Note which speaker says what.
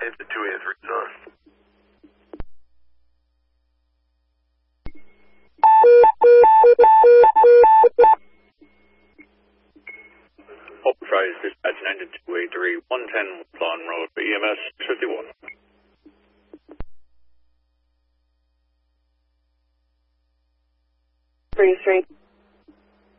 Speaker 1: The 283's on.
Speaker 2: Authorized dispatch 9283 110 Woodlawn Road, EMS 51.
Speaker 3: 3 Street.